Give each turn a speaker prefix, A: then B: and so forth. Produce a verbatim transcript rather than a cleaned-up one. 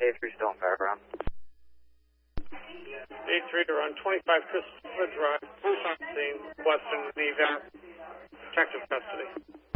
A: A three still in background.
B: A three, you're on twenty-five Christopher Drive, police on scene, Western, Nevada, protective custody.